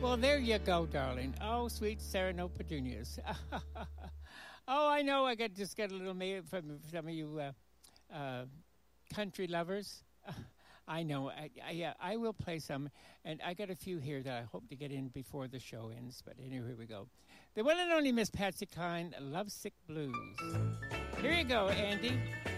Well, there you go, darling. Oh, sweet Sarah No Petunias. Oh, I know. I got just got a little mail from some of you uh, country lovers. I know. Yeah, I will play some, and I got a few here that I hope to get in before the show ends. But anyway, here we go. The one and only Miss Patsy Cline, "Lovesick Blues." Here you go, Andy.